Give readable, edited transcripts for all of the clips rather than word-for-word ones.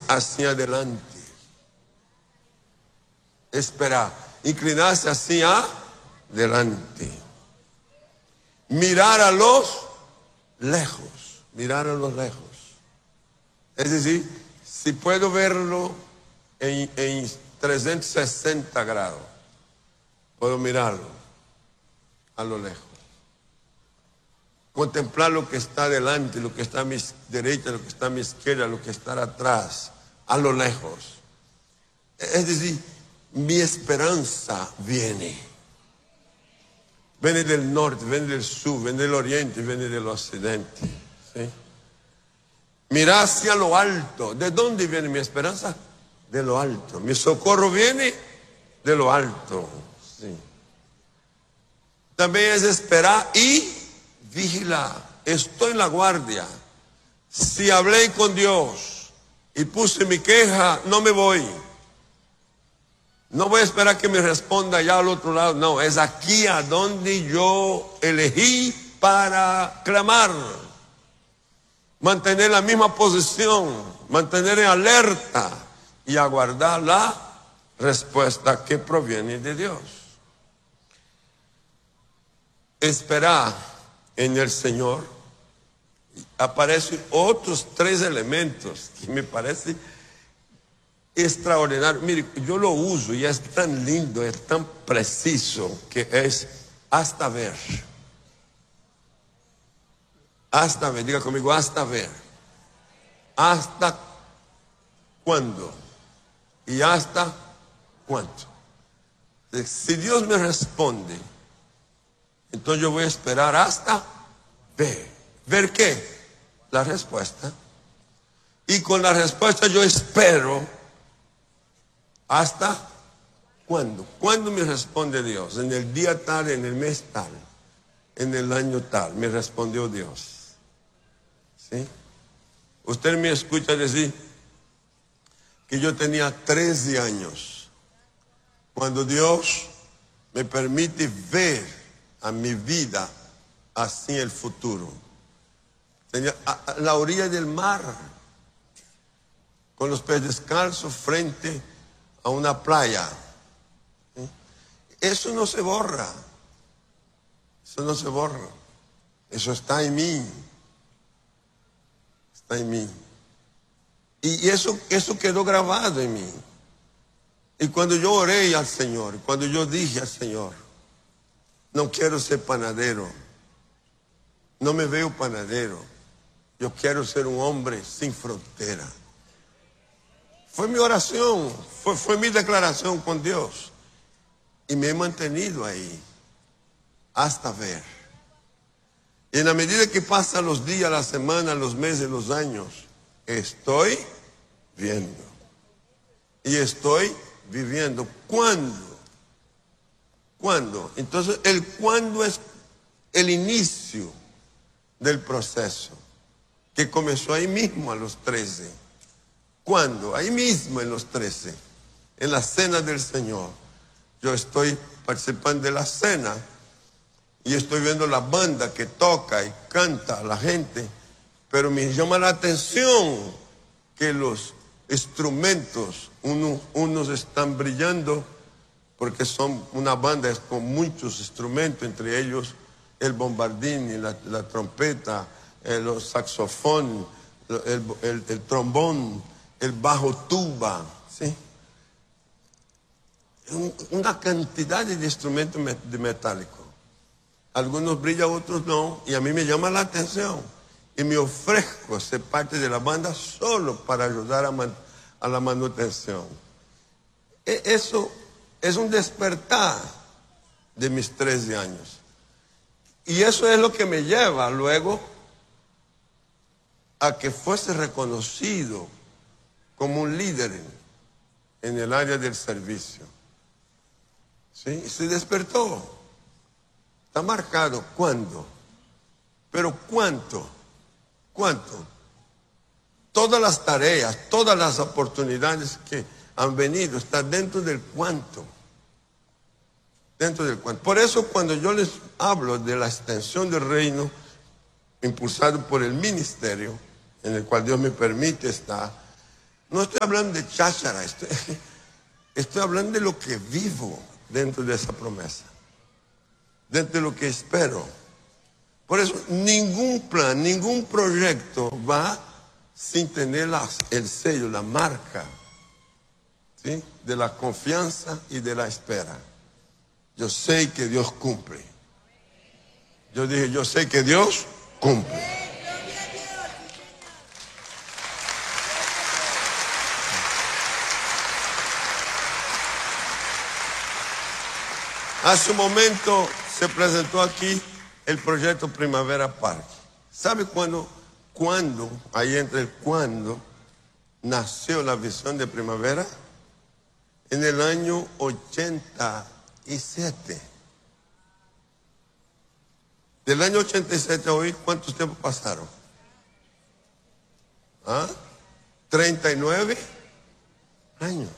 hacia adelante. Esperar, inclinarse hacia adelante. Mirar a los lejos, mirar a los lejos. Es decir, si puedo verlo en 360 grados, puedo mirarlo a lo lejos. Contemplar lo que está delante, lo que está a mi derecha, lo que está a mi izquierda, lo que está atrás, a lo lejos. Es decir, mi esperanza viene. Viene del norte, viene del sur, viene del oriente, viene del occidente. ¿Sí? Mirar hacia lo alto. ¿De dónde viene mi esperanza? De lo alto. Mi socorro viene de lo alto. Sí. También es esperar y vigilar. Estoy en la guardia. Si hablé con Dios y puse mi queja, no me voy. No voy a esperar que me responda allá al otro lado. No, es aquí a donde yo elegí para clamar. Mantener la misma posición, mantener en alerta y aguardar la respuesta que proviene de Dios. Esperar en el Señor. Aparecen otros 3 elementos que me parecen extraordinario. Mire, yo lo uso y es tan lindo, es tan preciso, que es hasta ver. Hasta ver, diga conmigo, hasta ver. ¿Hasta cuándo? ¿Y hasta cuánto? Si Dios me responde, entonces yo voy a esperar hasta ver. ¿Ver qué? La respuesta. Y con la respuesta yo espero ¿hasta cuándo? ¿Cuándo me responde Dios? En el día tal, en el mes tal, en el año tal, me respondió Dios. ¿Sí? Usted me escucha decir que yo tenía 13 años cuando Dios me permite ver a mi vida así el futuro. Tenía a la orilla del mar, con los pies descalzos frente a una playa. Eso no se borra. Eso no se borra. Eso está en mí. Está en mí. Y eso quedó grabado en mí. Y cuando yo oré al Señor, cuando yo dije al Señor, no quiero ser panadero. No me veo panadero. Yo quiero ser un hombre sin frontera. Fue mi oración, fue mi declaración con Dios. Y me he mantenido ahí hasta ver. Y en la medida que pasan los días, las semanas, los meses, los años, estoy viendo. Y estoy viviendo. ¿Cuándo? ¿Cuándo? Entonces, el cuándo es el inicio del proceso, que comenzó ahí mismo a los 13. ¿Cuándo? Ahí mismo en los 13, en la cena del Señor. Yo estoy participando de la cena y estoy viendo la banda que toca y canta a la gente, pero me llama la atención que los instrumentos, unos están brillando porque son una banda con muchos instrumentos, entre ellos el bombardín y la trompeta, los saxofón, el trombón, el bajo tuba, ¿sí? Una cantidad de instrumentos metálicos. Algunos brillan, otros no, y a mí me llama la atención. Y me ofrezco a ser parte de la banda solo para ayudar a la manutención. Eso es un despertar de mis 13 años. Y eso es lo que me lleva luego a que fuese reconocido como un líder en el área del servicio. ¿Sí? Se despertó. Está marcado. ¿Cuándo? Pero ¿cuánto? ¿Cuánto? Todas las tareas, todas las oportunidades que han venido, están dentro del cuánto. Dentro del cuánto. Por eso cuando yo les hablo de la extensión del reino, impulsado por el ministerio, en el cual Dios me permite estar, No estoy hablando de cháchara, estoy hablando de lo que vivo dentro de esa promesa, dentro de lo que espero. Por eso ningún plan, ningún proyecto va sin tener el sello, la marca, ¿sí?, de la confianza y de la espera. Yo sé que Dios cumple. Yo dije, yo sé que Dios cumple. Hace un momento se presentó aquí el proyecto Primavera Park. ¿Sabe cuándo, ahí entre el cuándo, nació la visión de primavera? En el año 87. Del año 87 a hoy, ¿cuántos tiempos pasaron? 39 años.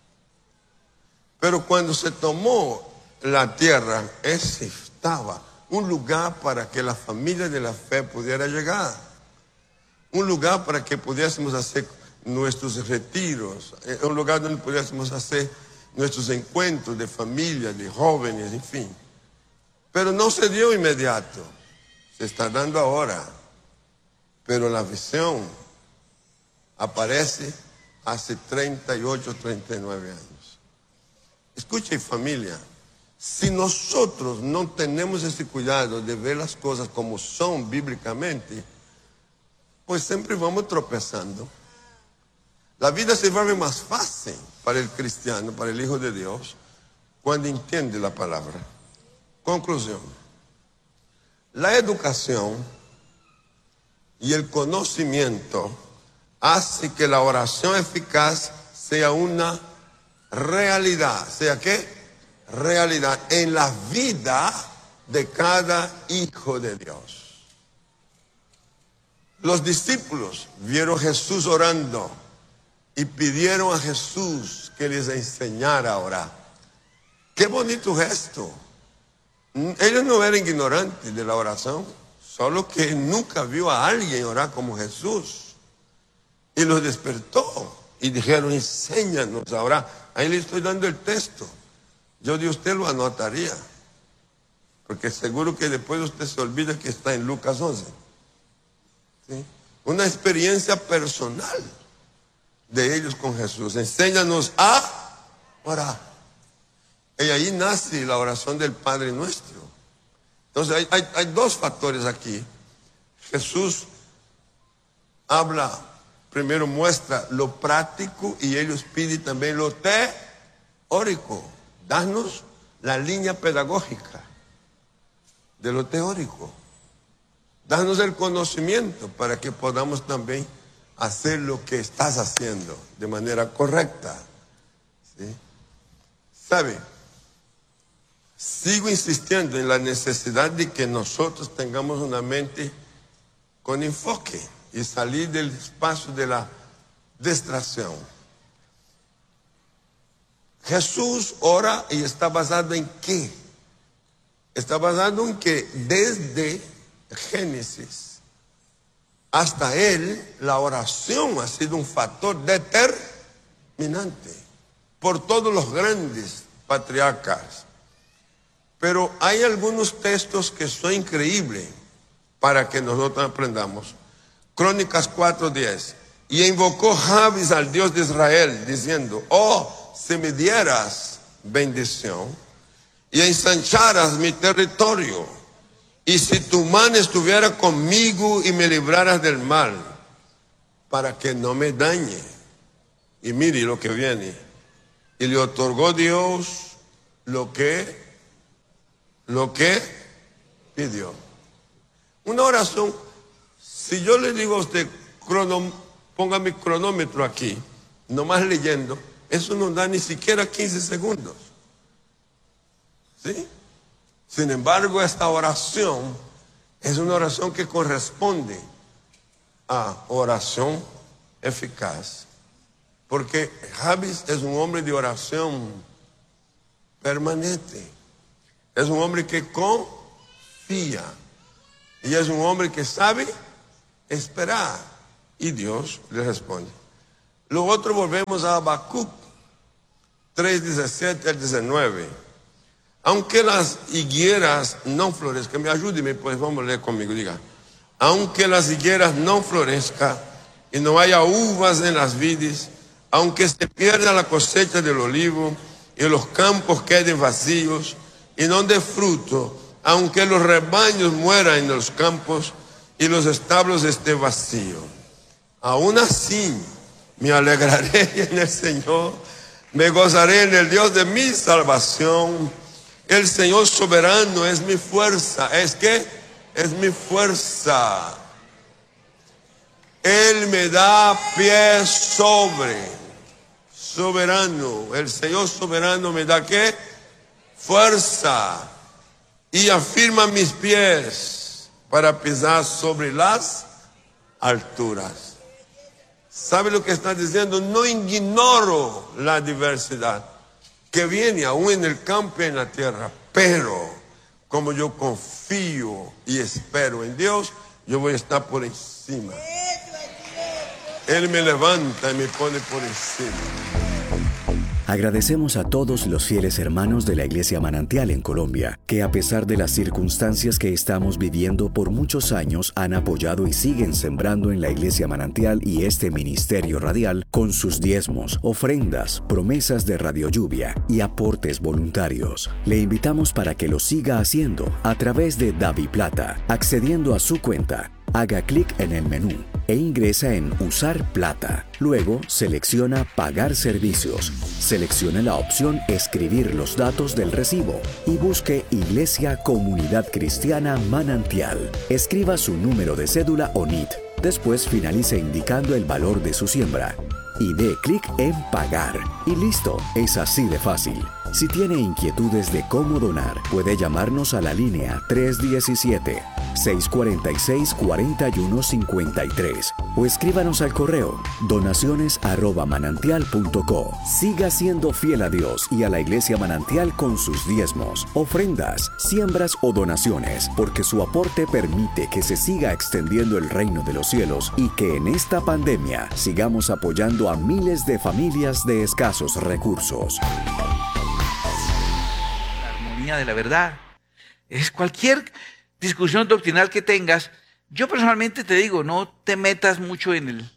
Pero cuando se tomó la tierra, ese estaba un lugar para que la familia de la fe pudiera llegar. Un lugar para que pudiésemos hacer nuestros retiros. Un lugar donde pudiésemos hacer nuestros encuentros de familia, de jóvenes, en fin. Pero no se dio inmediato. Se está dando ahora. Pero la visión aparece hace 38, 39 años. Escuchen, familia. Si nosotros no tenemos ese cuidado de ver las cosas como son bíblicamente, pues siempre vamos tropezando. La vida se vuelve más fácil para el cristiano, para el Hijo de Dios, cuando entiende la palabra. Conclusión. La educación y el conocimiento hace que la oración eficaz sea una realidad. ¿Sea qué? Realidad en la vida de cada hijo de Dios. Los discípulos vieron a Jesús orando y pidieron a Jesús que les enseñara a orar. Qué bonito gesto. Ellos no eran ignorantes de la oración, solo que nunca vio a alguien orar como Jesús. Y los despertó y dijeron, enséñanos a orar. Ahí le estoy dando el texto. Yo de usted lo anotaría, porque seguro que después usted se olvida que está en Lucas 11. ¿Sí? Una experiencia personal de ellos con Jesús. Enséñanos a orar. Y ahí nace la oración del Padre Nuestro. Entonces hay dos factores aquí. Jesús habla, primero muestra lo práctico y ellos piden también lo teórico. Danos la línea pedagógica de lo teórico. Danos el conocimiento para que podamos también hacer lo que estás haciendo de manera correcta. ¿Sí? ¿Sabe? Sigo insistiendo en la necesidad de que nosotros tengamos una mente con enfoque y salir del espacio de la distracción. Jesús ora y está basado en ¿qué? Está basado en que desde Génesis hasta él, la oración ha sido un factor determinante por todos los grandes patriarcas. Pero hay algunos textos que son increíbles para que nosotros aprendamos. Crónicas 4:10. Y invocó Jabes al Dios de Israel, diciendo, oh, si me dieras bendición y ensancharas mi territorio, y si tu mano estuviera conmigo y me libraras del mal, para que no me dañe. Y mire lo que viene. Y le otorgó Dios lo que pidió. Una oración, si yo le digo a usted, ponga mi cronómetro aquí, nomás leyendo, eso no da ni siquiera 15 segundos. ¿Sí? Sin embargo, esta oración es una oración que corresponde a oración eficaz. Porque Jabes es un hombre de oración permanente. Es un hombre que confía. Y es un hombre que sabe esperar. Y Dios le responde. Lo otro volvemos a Habacuc 3:17 al 19. Aunque las higueras no florezcan, me ayúdeme, pues vamos a leer conmigo, diga. Aunque las higueras no florezcan y no haya uvas en las vides, aunque se pierda la cosecha del olivo y los campos queden vacíos y no dé fruto, aunque los rebaños mueran en los campos y los establos estén vacíos, aún así me alegraré en el Señor, me gozaré en el Dios de mi salvación. El Señor soberano es mi fuerza. ¿Es qué? Es mi fuerza. Él me da pie sobre. Soberano. El Señor soberano me da ¿qué? Fuerza. Y afirma mis pies para pisar sobre las alturas. ¿Sabe lo que está diciendo? No ignoro la diversidad que viene aún en el campo y en la tierra, pero como yo confío y espero en Dios, yo voy a estar por encima. Él me levanta y me pone por encima. Agradecemos a todos los fieles hermanos de la Iglesia Manantial en Colombia, que a pesar de las circunstancias que estamos viviendo por muchos años han apoyado y siguen sembrando en la Iglesia Manantial y este ministerio radial con sus diezmos, ofrendas, promesas de Radio Lluvia y aportes voluntarios. Le invitamos para que lo siga haciendo a través de DaviPlata, accediendo a su cuenta. Haga clic en el menú e ingresa en Usar Plata. Luego selecciona Pagar servicios. Seleccione la opción Escribir los datos del recibo y busque Iglesia Comunidad Cristiana Manantial. Escriba su número de cédula o NIT. Después finalice indicando el valor de su siembra y dé clic en Pagar. Y listo, es así de fácil. Si tiene inquietudes de cómo donar, puede llamarnos a la línea 317-646-4153 o escríbanos al correo donaciones@manantial.co. Siga siendo fiel a Dios y a la Iglesia Manantial con sus diezmos, ofrendas, siembras o donaciones, porque su aporte permite que se siga extendiendo el reino de los cielos y que en esta pandemia sigamos apoyando a miles de familias de escasos recursos. De la verdad. Es cualquier discusión doctrinal que tengas. Yo personalmente te digo, no te metas mucho en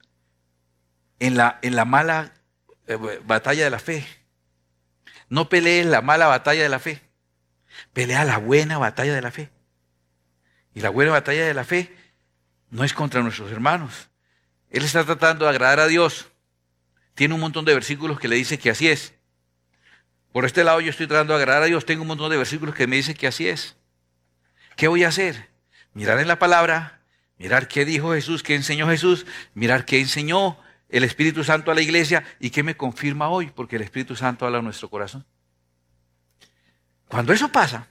la mala batalla de la fe. No pelees la mala batalla de la fe. Pelea la buena batalla de la fe. Y la buena batalla de la fe no es contra nuestros hermanos. Él está tratando de agradar a Dios. Tiene un montón de versículos que le dice que así es. Por este lado yo estoy tratando de agradar a Dios. Tengo un montón de versículos que me dicen que así es. ¿Qué voy a hacer? Mirar en la palabra, mirar qué dijo Jesús, qué enseñó Jesús, mirar qué enseñó el Espíritu Santo a la iglesia y qué me confirma hoy, porque el Espíritu Santo habla a nuestro corazón. Cuando eso pasa,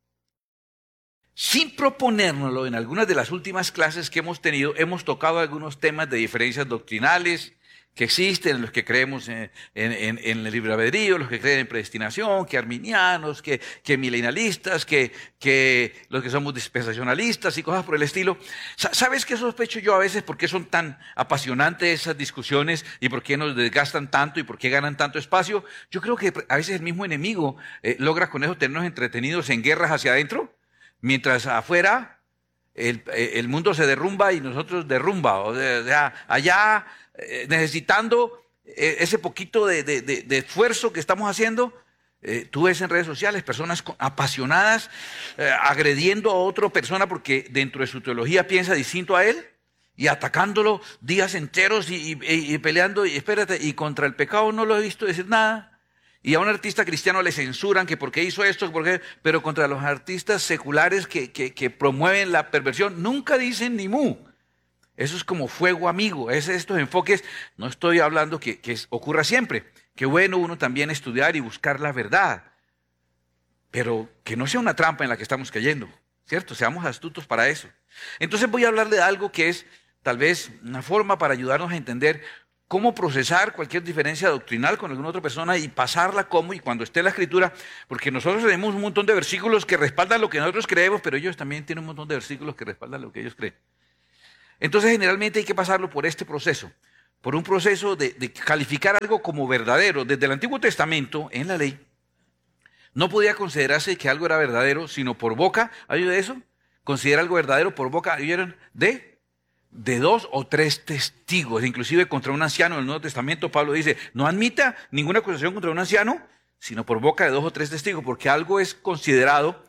sin proponérnoslo, en algunas de las últimas clases que hemos tenido, hemos tocado algunos temas de diferencias doctrinales que existen, los que creemos en el libre albedrío, los que creen en predestinación, que arminianos, que milenialistas, que los que somos dispensacionalistas y cosas por el estilo. ¿Sabes qué sospecho yo a veces? ¿Por qué son tan apasionantes esas discusiones y por qué nos desgastan tanto y por qué ganan tanto espacio? Yo creo que a veces el mismo enemigo logra con eso tenernos entretenidos en guerras hacia adentro, mientras afuera el mundo se derrumba y nosotros derrumba. O sea, allá necesitando ese poquito de esfuerzo que estamos haciendo, tú ves en redes sociales personas apasionadas agrediendo a otra persona porque dentro de su teología piensa distinto a él y atacándolo días enteros y peleando y contra el pecado no lo he visto decir nada. Y a un artista cristiano le censuran que por qué hizo esto, pero contra los artistas seculares que promueven la perversión nunca dicen ni mu. Eso es como fuego amigo. Estos enfoques, no estoy hablando que ocurra siempre. Qué bueno uno también estudiar y buscar la verdad. Pero que no sea una trampa en la que estamos cayendo, ¿cierto? Seamos astutos para eso. Entonces voy a hablar de algo que es tal vez una forma para ayudarnos a entender cómo procesar cualquier diferencia doctrinal con alguna otra persona y pasarla como y cuando esté la escritura, porque nosotros tenemos un montón de versículos que respaldan lo que nosotros creemos, pero ellos también tienen un montón de versículos que respaldan lo que ellos creen. Entonces generalmente hay que pasarlo por este proceso. por un proceso de calificar algo como verdadero. Desde el Antiguo Testamento, en la ley, no podía considerarse que algo era verdadero, sino por boca. ¿Hay de eso? Considera algo verdadero por boca, ¿vieron? De 2 o 3 testigos. Inclusive contra un anciano en el Nuevo Testamento, Pablo dice, no admita ninguna acusación contra un anciano, sino por boca de 2 o 3 testigos, porque algo es considerado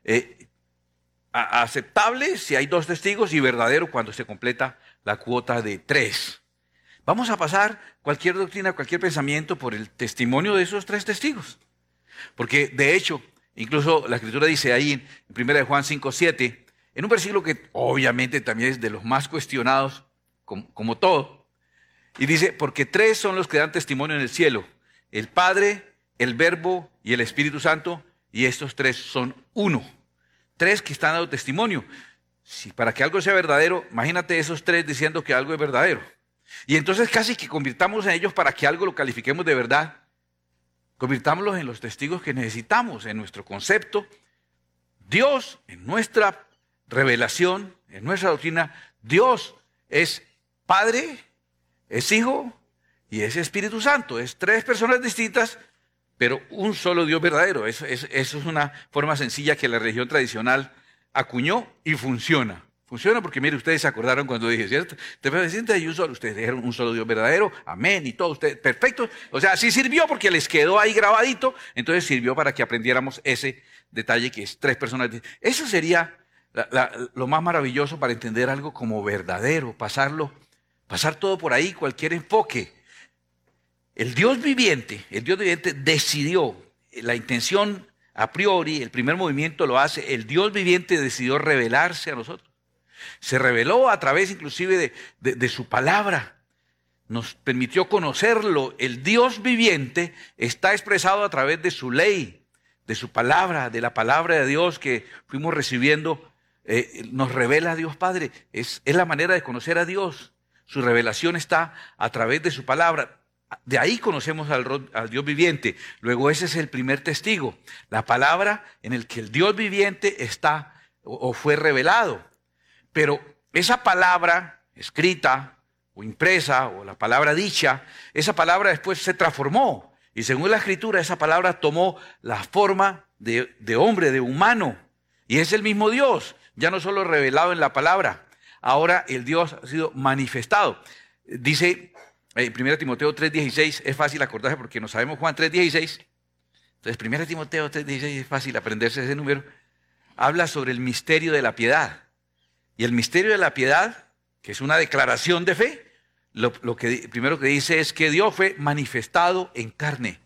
aceptable si hay 2 testigos y verdadero cuando se completa la cuota de 3. Vamos a pasar cualquier doctrina, cualquier pensamiento por el testimonio de esos 3 testigos. Porque de hecho, incluso la Escritura dice ahí en 1 Juan 5:7, en un versículo que obviamente también es de los más cuestionados, como todo, y dice, porque 3 son los que dan testimonio en el cielo, el Padre, el Verbo y el Espíritu Santo, y estos 3 son uno. 3 que están dando testimonio. Si para que algo sea verdadero, imagínate esos 3 diciendo que algo es verdadero. Y entonces casi que convirtamos en ellos para que algo lo califiquemos de verdad. Convirtámoslos en los testigos que necesitamos, en nuestro concepto. Dios, en nuestra revelación, en nuestra doctrina, Dios es Padre, es Hijo y es Espíritu Santo. Es 3 personas distintas, pero un solo Dios verdadero. Eso es una forma sencilla que la religión tradicional acuñó y funciona. Funciona porque, mire, ustedes se acordaron cuando dije, ¿cierto? Ustedes dijeron un solo Dios verdadero, amén, y todo, ustedes, perfecto. O sea, sí sirvió porque les quedó ahí grabadito, entonces sirvió para que aprendiéramos ese detalle que es 3 personas. Eso sería lo más maravilloso para entender algo como verdadero, pasar todo por ahí, cualquier enfoque. El Dios viviente decidió, la intención a priori, el primer movimiento lo hace, el Dios viviente decidió revelarse a nosotros. Se reveló a través inclusive de su palabra. Nos permitió conocerlo. El Dios viviente está expresado a través de su ley, de su palabra, de la palabra de Dios que fuimos recibiendo. Nos revela a Dios Padre. Es la manera de conocer a Dios. Su revelación está a través de su palabra. De ahí conocemos al Dios viviente. Luego ese es el primer testigo. La palabra en el que el Dios viviente está o fue revelado. Pero esa palabra escrita o impresa o la palabra dicha, esa palabra después se transformó. Y según la Escritura, esa palabra tomó la forma de hombre, de humano. Y es el mismo Dios, ya no solo revelado en la palabra. Ahora el Dios ha sido manifestado. Dice 1 Timoteo 3:16, es fácil acordarse porque no sabemos Juan 3:16. Entonces 1 Timoteo 3:16 es fácil aprenderse ese número. Habla sobre el misterio de la piedad. Y el misterio de la piedad, que es una declaración de fe, primero que dice es que Dios fue manifestado en carne.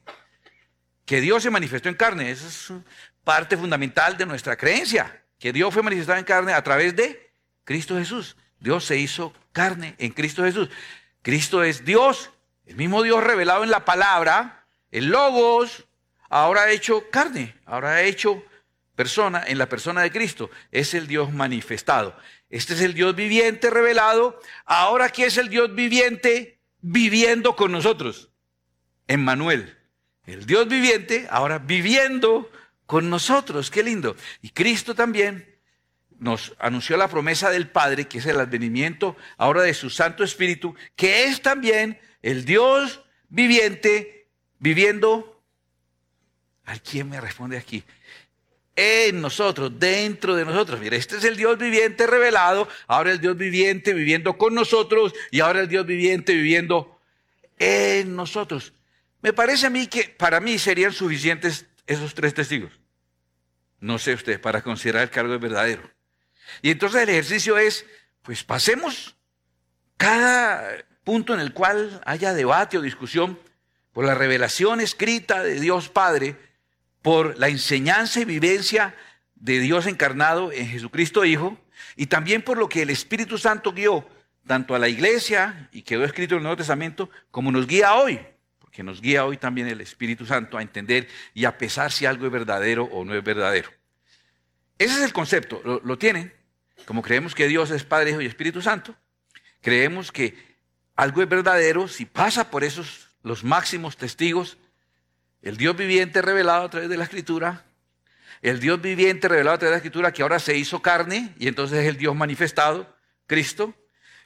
Que Dios se manifestó en carne, esa es parte fundamental de nuestra creencia. Que Dios fue manifestado en carne a través de Cristo Jesús. Dios se hizo carne en Cristo Jesús. Cristo es Dios, el mismo Dios revelado en la palabra, el Logos, ahora ha hecho carne, ahora ha hecho persona en la persona de Cristo. Es el Dios manifestado. Este es el Dios viviente revelado. Ahora aquí es el Dios viviente viviendo con nosotros. Emmanuel. El Dios viviente ahora viviendo con nosotros. Qué lindo. Y Cristo también nos anunció la promesa del Padre, que es el advenimiento ahora de su Santo Espíritu, que es también el Dios viviente viviendo. ¿A quién me responde aquí? En nosotros, dentro de nosotros. Mira, este es el Dios viviente revelado, ahora el Dios viviente viviendo con nosotros y ahora el Dios viviente viviendo en nosotros. Me parece a mí que para mí serían suficientes esos 3 testigos. No sé usted, para considerar que algo es verdadero. Y entonces el ejercicio es, pues pasemos cada punto en el cual haya debate o discusión por la revelación escrita de Dios Padre, por la enseñanza y vivencia de Dios encarnado en Jesucristo Hijo, y también por lo que el Espíritu Santo guió tanto a la iglesia, y quedó escrito en el Nuevo Testamento, como nos guía hoy, porque nos guía hoy también el Espíritu Santo a entender y a pesar si algo es verdadero o no es verdadero. Ese es el concepto, lo tienen. Como creemos que Dios es Padre, Hijo y Espíritu Santo, creemos que algo es verdadero si pasa por los máximos testigos. El Dios viviente revelado a través de la Escritura, el Dios viviente revelado a través de la Escritura que ahora se hizo carne y entonces es el Dios manifestado, Cristo,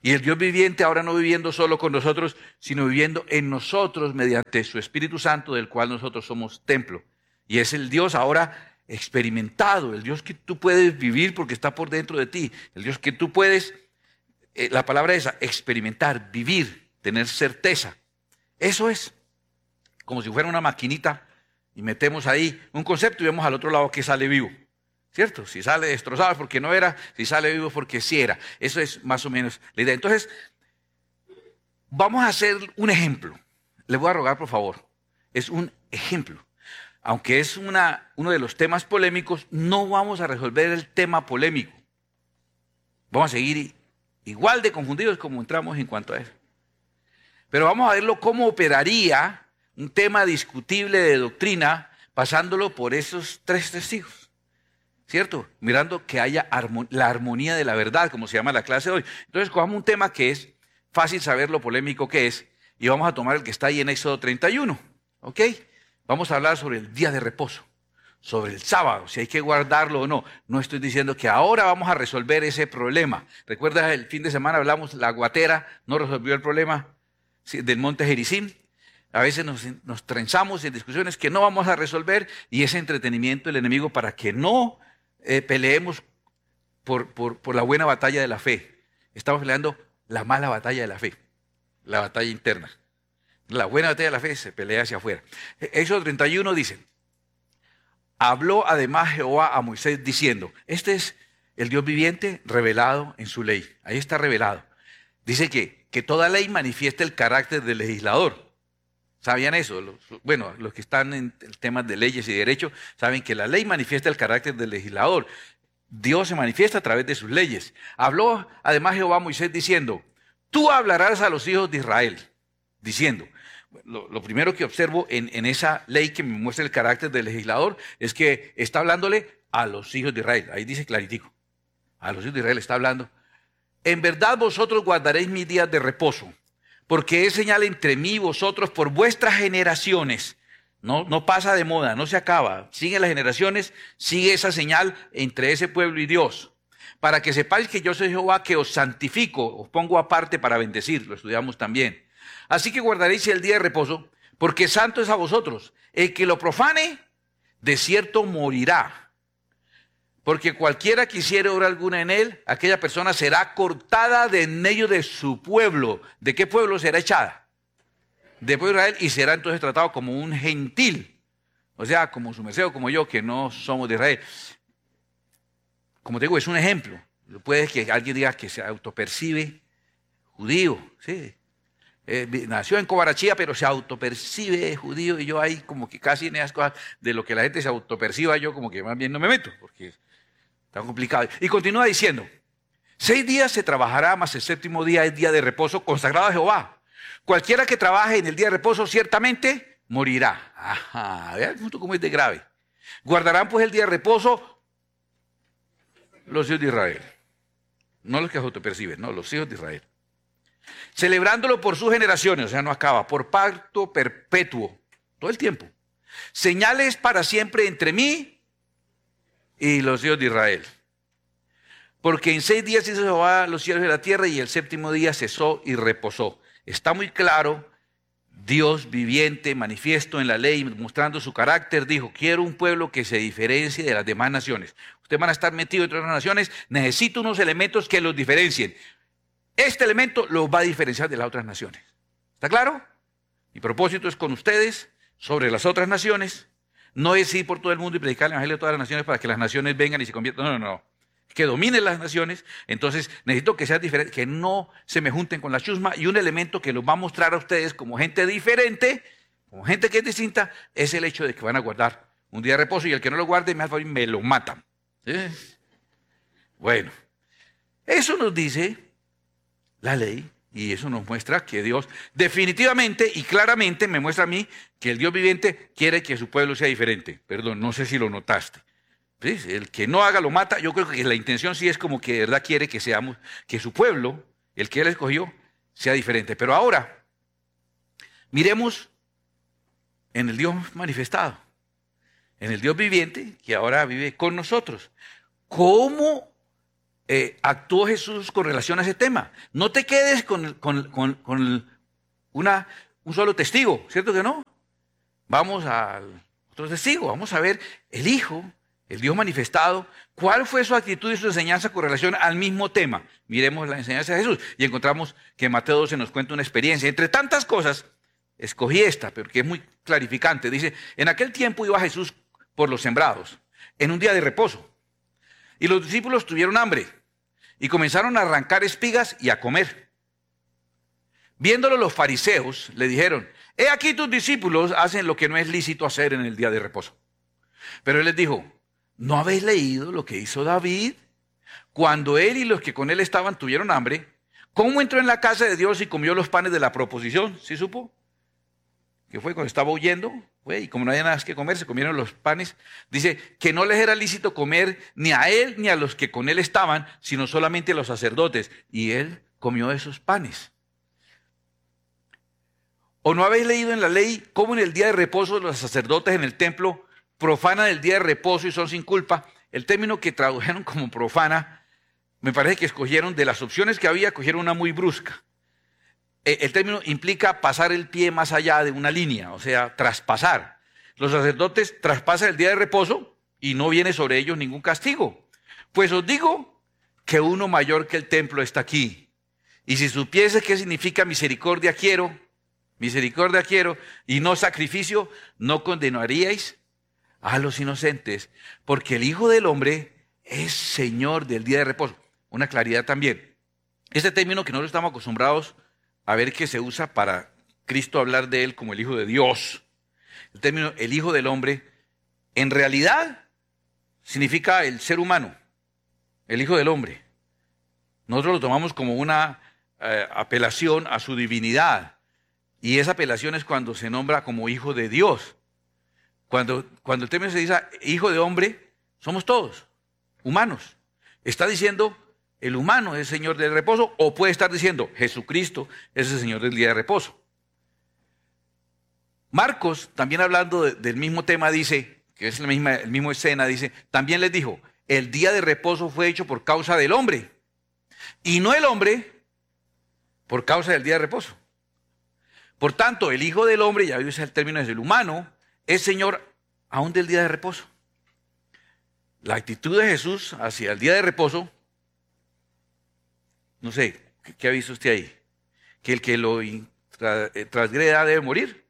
Y el Dios viviente ahora no viviendo solo con nosotros, sino viviendo en nosotros mediante su Espíritu Santo, del cual nosotros somos templo. Y es el Dios ahora experimentado, el Dios que tú puedes vivir porque está por dentro de ti. El Dios que tú puedes, la palabra esa, experimentar, vivir, tener certeza. Eso es como si fuera una maquinita y metemos ahí un concepto y vemos al otro lado que sale vivo. ¿Cierto? Si sale destrozado es porque no era, si sale vivo es porque sí era. Eso es más o menos la idea. Entonces, vamos a hacer un ejemplo. Les voy a rogar, por favor. Es un ejemplo. Aunque es uno de los temas polémicos, no vamos a resolver el tema polémico. Vamos a seguir igual de confundidos como entramos en cuanto a eso. Pero vamos a verlo cómo operaría un tema discutible de doctrina pasándolo por esos tres testigos. ¿Cierto? Mirando que haya la armonía de la verdad, como se llama la clase de hoy. Entonces, cojamos un tema que es fácil saber lo polémico que es, y vamos a tomar el que está ahí en Éxodo 31. ¿Ok? Vamos a hablar sobre el día de reposo, sobre el sábado, si hay que guardarlo o no. No estoy diciendo que ahora vamos a resolver ese problema. ¿Recuerdas el fin de semana hablamos, la guatera no resolvió el problema del monte Gerizim? A veces nos trenzamos en discusiones que no vamos a resolver y ese entretenimiento del enemigo para que no peleemos por la buena batalla de la fe. Estamos peleando la mala batalla de la fe, la batalla interna. La buena batalla de la fe se pelea hacia afuera. Éxodo 31 dice, habló además Jehová a Moisés diciendo, este es el Dios viviente revelado en su ley. Ahí está revelado. Dice que toda ley manifiesta el carácter del legislador. ¿Sabían eso? Los que están en temas de leyes y derecho saben que la ley manifiesta el carácter del legislador. Dios se manifiesta a través de sus leyes. Habló además Jehová a Moisés diciendo, tú hablarás a los hijos de Israel, diciendo, lo primero que observo en esa ley que me muestra el carácter del legislador es que está hablándole a los hijos de Israel. Ahí dice claritico, a los hijos de Israel está hablando. En verdad vosotros guardaréis mis días de reposo, porque es señal entre mí y vosotros por vuestras generaciones. No pasa de moda, no se acaba. Siguen las generaciones, sigue esa señal entre ese pueblo y Dios. Para que sepáis que yo soy Jehová, que os santifico, os pongo aparte para bendecir. Lo estudiamos también. Así que guardaréis el día de reposo, porque santo es a vosotros. El que lo profane, de cierto morirá. Porque cualquiera que hiciere obra alguna en él, aquella persona será cortada de en medio de su pueblo. ¿De qué pueblo será echada? De pueblo de Israel, y será entonces tratado como un gentil. O sea, como su merced o como yo, que no somos de Israel. Como te digo, es un ejemplo. Puede que alguien diga que se autopercibe judío. Sí. Nació en Cobarachía, pero se autopercibe judío, y yo ahí como que casi en esas cosas de lo que la gente se autoperciba, yo como que más bien no me meto, porque está complicado. Y continúa diciendo, 6 días se trabajará, mas el séptimo día es día de reposo consagrado a Jehová. Cualquiera que trabaje en el día de reposo ciertamente morirá. Ajá, vean cómo es de grave. Guardarán pues el día de reposo los hijos de Israel. No los que se autoperciben, no, los hijos de Israel. Celebrándolo por sus generaciones, o sea, no acaba, por pacto perpetuo, todo el tiempo. Señales para siempre entre mí y los hijos de Israel. Porque en 6 días hizo Jehová los cielos y la tierra, y el séptimo día cesó y reposó. Está muy claro, Dios viviente, manifiesto en la ley, mostrando su carácter, dijo, quiero un pueblo que se diferencie de las demás naciones. Ustedes van a estar metidos entre otras naciones, necesito unos elementos que los diferencien. Este elemento los va a diferenciar de las otras naciones. ¿Está claro? Mi propósito es con ustedes sobre las otras naciones. No es ir por todo el mundo y predicar el evangelio a todas las naciones para que las naciones vengan y se conviertan. No. Que dominen las naciones. Entonces necesito que sean diferentes, que no se me junten con la chusma. Y un elemento que los va a mostrar a ustedes como gente diferente, como gente que es distinta, es el hecho de que van a guardar un día de reposo, y el que no lo guarde, me lo matan. ¿Sí? Bueno, eso nos dice la ley, y eso nos muestra que Dios definitivamente y claramente me muestra a mí que el Dios viviente quiere que su pueblo sea diferente. Perdón, no sé si lo notaste. ¿Sí? El que no haga lo mata. Yo creo que la intención sí es como que de verdad quiere que seamos, que su pueblo, el que él escogió, sea diferente. Pero ahora, miremos en el Dios manifestado, en el Dios viviente que ahora vive con nosotros. ¿Cómo actuó Jesús con relación a ese tema. No te quedes con un solo testigo, ¿cierto que no? Vamos al otro testigo, vamos a ver el Hijo, el Dios manifestado, cuál fue su actitud y su enseñanza con relación al mismo tema. Miremos la enseñanza de Jesús y encontramos que Mateo 12 nos cuenta una experiencia. Entre tantas cosas, escogí esta, pero que es muy clarificante. Dice, en aquel tiempo iba Jesús por los sembrados, en un día de reposo. Y los discípulos tuvieron hambre y comenzaron a arrancar espigas y a comer. Viéndolo los fariseos, le dijeron, he aquí tus discípulos hacen lo que no es lícito hacer en el día de reposo. Pero él les dijo, ¿no habéis leído lo que hizo David? Cuando él y los que con él estaban tuvieron hambre, ¿cómo entró en la casa de Dios y comió los panes de la proposición? ¿Sí supo? Que fue cuando estaba huyendo, y como no había nada que comer, se comieron los panes. Dice que no les era lícito comer ni a él ni a los que con él estaban, sino solamente a los sacerdotes. Y él comió esos panes. ¿O no habéis leído en la ley cómo en el día de reposo los sacerdotes en el templo profanan el día de reposo y son sin culpa? El término que tradujeron como profana, me parece que escogieron de las opciones que había, cogieron una muy brusca. El término implica pasar el pie más allá de una línea, o sea, traspasar. Los sacerdotes traspasan el día de reposo y no viene sobre ellos ningún castigo. Pues os digo que uno mayor que el templo está aquí. Y si supiese qué significa misericordia quiero y no sacrificio, no condenaríais a los inocentes, porque el Hijo del Hombre es Señor del día de reposo. Una claridad también. Este término que nosotros estamos acostumbrados a ver que se usa para Cristo hablar de él como el Hijo de Dios. El término el Hijo del Hombre, en realidad, significa el ser humano, el Hijo del Hombre. Nosotros lo tomamos como una apelación a su divinidad. Y esa apelación es cuando se nombra como Hijo de Dios. Cuando el término se dice Hijo de Hombre, somos todos, humanos. Está diciendo el humano es Señor del reposo, o puede estar diciendo Jesucristo es el Señor del día de reposo. Marcos, también hablando del mismo tema, dice, que es el mismo escena, dice, también les dijo, el día de reposo fue hecho por causa del hombre, y no el hombre por causa del día de reposo. Por tanto, el Hijo del Hombre, ya usa el término del humano, es Señor aún del día de reposo. La actitud de Jesús hacia el día de reposo, no sé, ¿qué ha visto usted ahí? Que el que lo transgreda debe morir.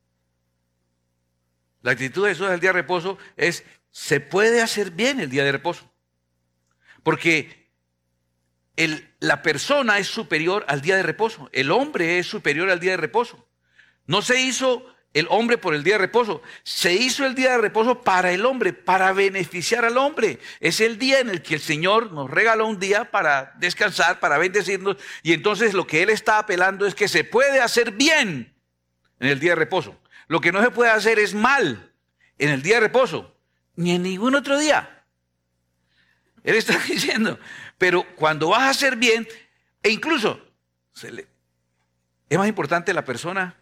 La actitud de Jesús al día de reposo es, se puede hacer bien el día de reposo. Porque la persona es superior al día de reposo. El hombre es superior al día de reposo. No se hizo el hombre por el día de reposo. Se hizo el día de reposo para el hombre, para beneficiar al hombre. Es el día en el que el Señor nos regaló un día para descansar, para bendecirnos. Y entonces lo que Él está apelando es que se puede hacer bien en el día de reposo. Lo que no se puede hacer es mal en el día de reposo, ni en ningún otro día. Él está diciendo, pero cuando vas a hacer bien, e incluso es más importante la persona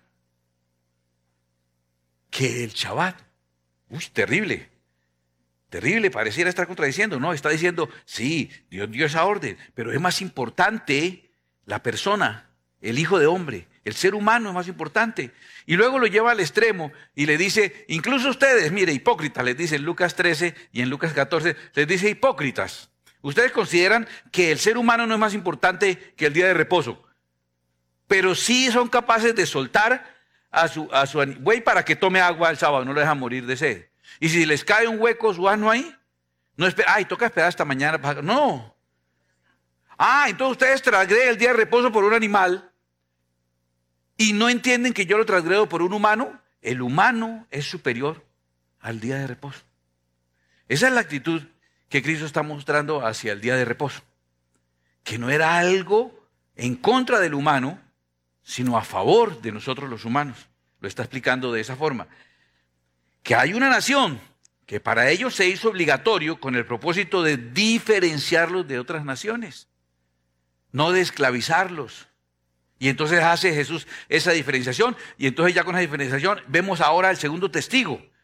que el Shabbat. Uy, terrible. Terrible, pareciera estar contradiciendo. No, está diciendo, sí, Dios dio esa orden, pero es más importante la persona, el Hijo de Hombre, el ser humano es más importante. Y luego lo lleva al extremo y le dice, incluso ustedes, mire, hipócritas, les dice en Lucas 13 y en Lucas 14, les dice hipócritas. Ustedes consideran que el ser humano no es más importante que el día de reposo, pero sí son capaces de soltar a su buey para que tome agua el sábado, no lo dejan morir de sed. Y si les cae un hueco su asno ahí, no espera, toca esperar hasta mañana. No. Entonces ustedes transgreden el día de reposo por un animal y no entienden que yo lo transgredo por un humano. El humano es superior al día de reposo. Esa es la actitud que Cristo está mostrando hacia el día de reposo. Que no era algo en contra del humano, sino a favor de nosotros los humanos. Lo está explicando de esa forma. Que hay una nación que para ellos se hizo obligatorio con el propósito de diferenciarlos de otras naciones, no de esclavizarlos. Y entonces hace Jesús esa diferenciación, y entonces ya con esa diferenciación vemos ahora el segundo testigo.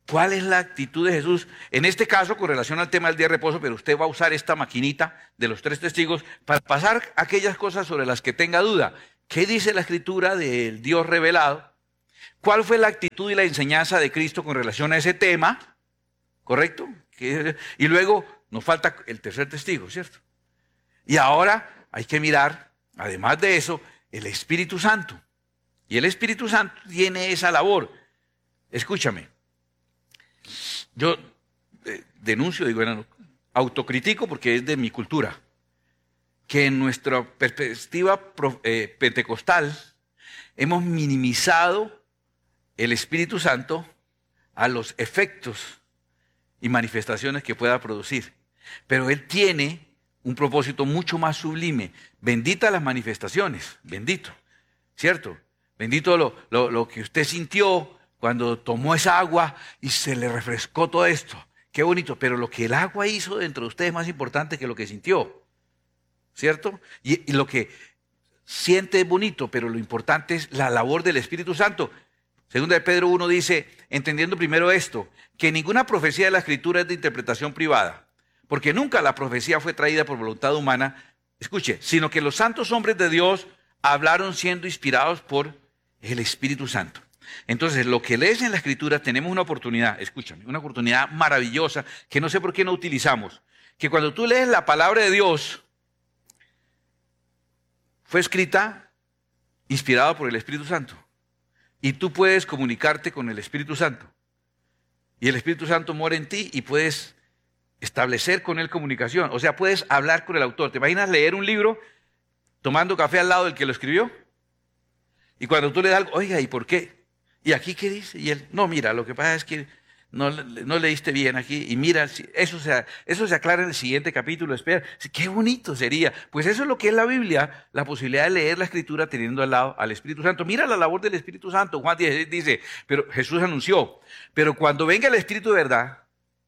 ¿Cuál es la actitud de Jesús? En este caso, con relación al tema del día de reposo, pero usted va a usar esta maquinita de los 3 testigos para pasar aquellas cosas sobre las que tenga duda. ¿Qué dice la Escritura del Dios revelado? ¿Cuál fue la actitud y la enseñanza de Cristo con relación a ese tema? ¿Correcto? Y luego nos falta el tercer testigo, ¿cierto? Y ahora hay que mirar, además de eso, el Espíritu Santo. Y el Espíritu Santo tiene esa labor. Escúchame. Yo denuncio, digo, autocritico porque es de mi cultura, que en nuestra perspectiva pentecostal hemos minimizado el Espíritu Santo a los efectos y manifestaciones que pueda producir. Pero Él tiene un propósito mucho más sublime. Bendita las manifestaciones, bendito, ¿cierto? Bendito lo que usted sintió cuando tomó esa agua y se le refrescó todo esto. Qué bonito, pero lo que el agua hizo dentro de usted es más importante que lo que sintió, ¿cierto? Y lo que siente es bonito, pero lo importante es la labor del Espíritu Santo. Segunda de Pedro 1 dice, entendiendo primero esto, que ninguna profecía de la Escritura es de interpretación privada, porque nunca la profecía fue traída por voluntad humana, escuche, sino que los santos hombres de Dios hablaron siendo inspirados por el Espíritu Santo. Entonces, lo que lees en la Escritura, tenemos una oportunidad, escúchame, una oportunidad maravillosa que no sé por qué no utilizamos. Que cuando tú lees la palabra de Dios, fue escrita, inspirada por el Espíritu Santo. Y tú puedes comunicarte con el Espíritu Santo. Y el Espíritu Santo mora en ti y puedes establecer con él comunicación. O sea, puedes hablar con el autor. ¿Te imaginas leer un libro tomando café al lado del que lo escribió? Y cuando tú le das algo, oiga, ¿y por qué? ¿Y aquí qué dice? Y él, no, mira, lo que pasa es que no leíste bien aquí. Y mira, eso se aclara en el siguiente capítulo. Espera, qué bonito sería. Pues eso es lo que es la Biblia, la posibilidad de leer la Escritura teniendo al lado al Espíritu Santo. Mira la labor del Espíritu Santo. Juan 16 dice, pero Jesús anunció, pero cuando venga el Espíritu de verdad,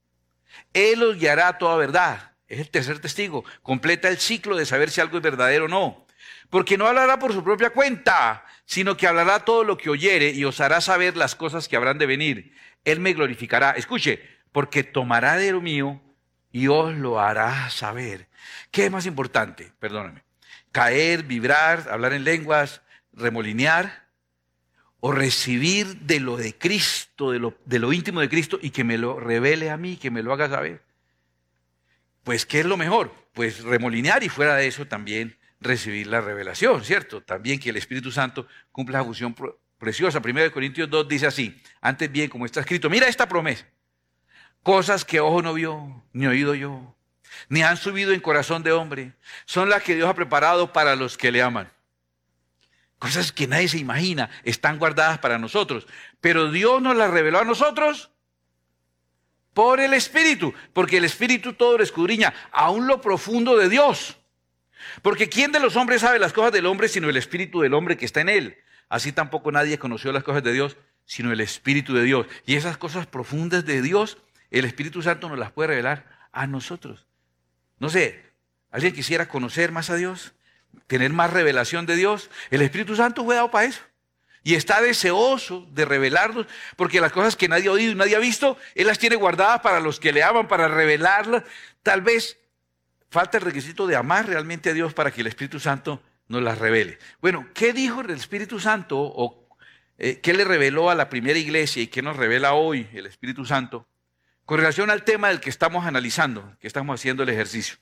Él os guiará a toda verdad. Es el tercer testigo. Completa el ciclo de saber si algo es verdadero o no. Porque no hablará por su propia cuenta, sino que hablará todo lo que oyere y os hará saber las cosas que habrán de venir. Él me glorificará. Escuche, porque tomará de lo mío y os lo hará saber. ¿Qué es más importante? Perdóname. Caer, vibrar, hablar en lenguas, remolinear, o recibir de lo de Cristo, de lo íntimo de Cristo y que me lo revele a mí, que me lo haga saber. Pues, ¿qué es lo mejor? Pues remolinear y fuera de eso también recibir la revelación, ¿cierto? También que el Espíritu Santo cumpla la función preciosa. 1 Corintios 2 dice así, antes bien como está escrito, mira esta promesa, cosas que ojo no vio, ni oído yo, ni han subido en corazón de hombre, son las que Dios ha preparado para los que le aman. Cosas que nadie se imagina, están guardadas para nosotros, pero Dios nos las reveló a nosotros por el Espíritu, porque el Espíritu todo lo escudriña, aún lo profundo de Dios. Porque ¿quién de los hombres sabe las cosas del hombre sino el Espíritu del hombre que está en él? Así tampoco nadie conoció las cosas de Dios sino el Espíritu de Dios. Y esas cosas profundas de Dios, el Espíritu Santo nos las puede revelar a nosotros. No sé, ¿alguien quisiera conocer más a Dios? ¿Tener más revelación de Dios? El Espíritu Santo fue dado para eso. Y está deseoso de revelarnos, porque las cosas que nadie ha oído y nadie ha visto, Él las tiene guardadas para los que le aman, para revelarlas. Tal vez falta el requisito de amar realmente a Dios para que el Espíritu Santo nos las revele. Bueno, ¿qué dijo el Espíritu Santo o qué le reveló a la primera iglesia y qué nos revela hoy el Espíritu Santo con relación al tema del que estamos analizando, que estamos haciendo el ejercicio?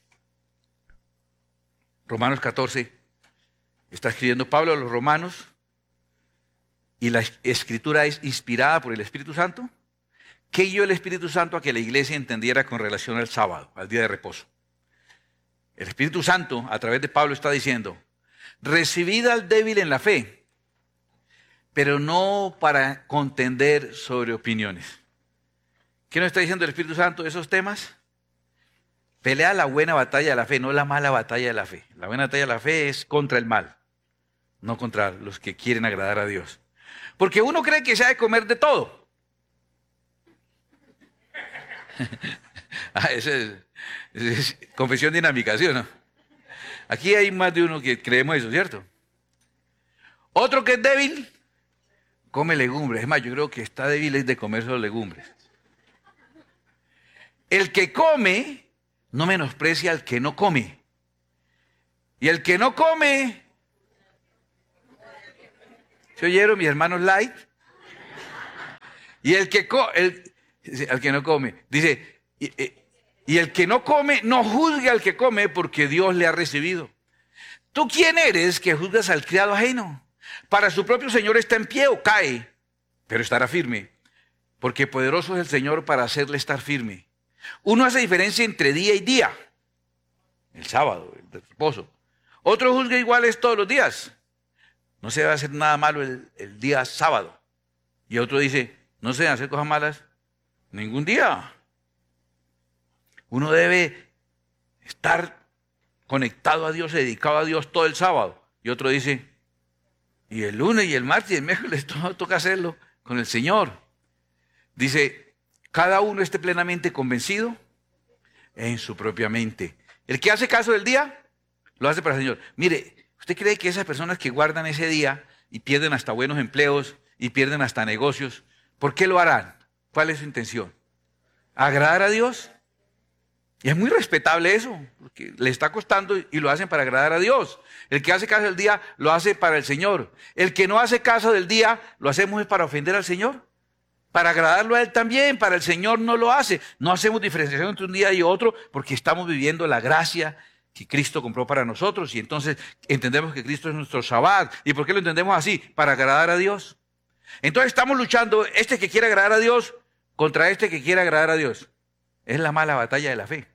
Romanos 14, está escribiendo Pablo a los romanos y la escritura es inspirada por el Espíritu Santo. ¿Qué guió el Espíritu Santo a que la iglesia entendiera con relación al sábado, al día de reposo? El Espíritu Santo, a través de Pablo, está diciendo, recibid al débil en la fe, pero no para contender sobre opiniones. ¿Qué nos está diciendo el Espíritu Santo de esos temas? Pelea la buena batalla de la fe, no la mala batalla de la fe. La buena batalla de la fe es contra el mal, no contra los que quieren agradar a Dios. Porque uno cree que se ha de comer de todo. Esa es confesión dinámica, ¿sí o no? Aquí hay más de uno que creemos eso, ¿cierto? Otro que es débil, come legumbres. Es más, yo creo que está débil es de comer solo legumbres. El que come no menosprecia al que no come. Y el que no come, ¿se oyeron mis hermanos light? Y el que al que no come, dice, y el que no come no juzgue al que come porque Dios le ha recibido. ¿Tú quién eres que juzgas al criado ajeno? Para su propio Señor está en pie o cae, pero estará firme, porque poderoso es el Señor para hacerle estar firme. Uno hace diferencia entre día y día, el sábado, el reposo. Otro juzga iguales todos los días. No se debe hacer nada malo el día sábado. Y otro dice, no se deben hacer cosas malas ningún día. Uno debe estar conectado a Dios, dedicado a Dios todo el sábado. Y otro dice, y el lunes y el martes y el miércoles toca hacerlo con el Señor. Dice, cada uno esté plenamente convencido en su propia mente. El que hace caso del día, lo hace para el Señor. Mire, ¿usted cree que esas personas que guardan ese día y pierden hasta buenos empleos y pierden hasta negocios, ¿por qué lo harán? ¿Cuál es su intención? ¿Agradar a Dios? Y es muy respetable eso, porque le está costando y lo hacen para agradar a Dios. El que hace caso del día, lo hace para el Señor. El que no hace caso del día, lo hacemos es para ofender al Señor. Para agradarlo a Él también, para el Señor no lo hace. No hacemos diferenciación entre un día y otro porque estamos viviendo la gracia que Cristo compró para nosotros. Y entonces entendemos que Cristo es nuestro Shabbat. ¿Y por qué lo entendemos así? Para agradar a Dios. Entonces estamos luchando, este que quiere agradar a Dios contra este que quiere agradar a Dios. Es la mala batalla de la fe.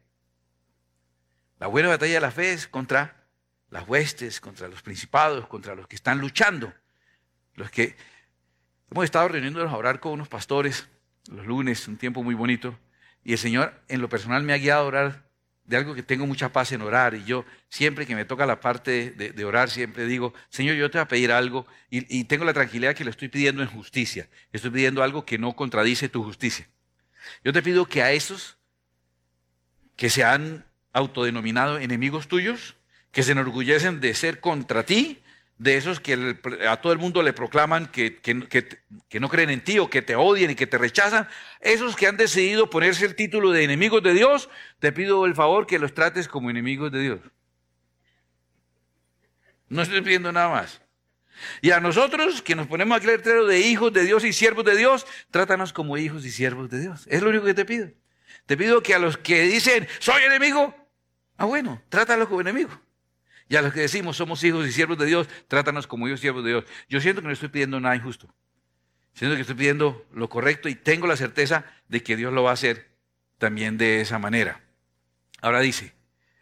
La buena batalla de la fe es contra las huestes, contra los principados, contra los que están luchando. Los que hemos estado reuniéndonos a orar con unos pastores los lunes, un tiempo muy bonito. Y el Señor en lo personal me ha guiado a orar de algo que tengo mucha paz en orar. Y yo siempre que me toca la parte de orar, siempre digo, Señor, yo te voy a pedir algo. Y tengo la tranquilidad que lo estoy pidiendo en justicia. Estoy pidiendo algo que no contradice tu justicia. Yo te pido que a esos que se han autodenominado enemigos tuyos, que se enorgullecen de ser contra ti, de esos que a todo el mundo le proclaman que no creen en ti o que te odian y que te rechazan, esos que han decidido ponerse el título de enemigos de Dios, te pido el favor que los trates como enemigos de Dios. No estoy pidiendo nada más. Y a nosotros que nos ponemos aquí el letrero de hijos de Dios y siervos de Dios, trátanos como hijos y siervos de Dios. Es lo único que te pido. Te pido que a los que dicen, soy enemigo, bueno, trátalos como enemigo. Y a los que decimos, somos hijos y siervos de Dios, trátanos como hijos y siervos de Dios. Yo siento que no estoy pidiendo nada injusto. Siento que estoy pidiendo lo correcto y tengo la certeza de que Dios lo va a hacer también de esa manera. Ahora dice,